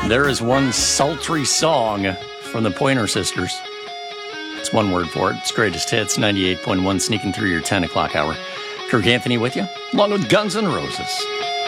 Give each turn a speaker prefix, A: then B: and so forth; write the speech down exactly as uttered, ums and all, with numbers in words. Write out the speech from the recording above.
A: There is one sultry song from the Pointer Sisters. That's one word for it. It's Greatest Hits, ninety-eight point one, sneaking through your ten o'clock hour. Kirk Anthony with you, along with Guns N' Roses.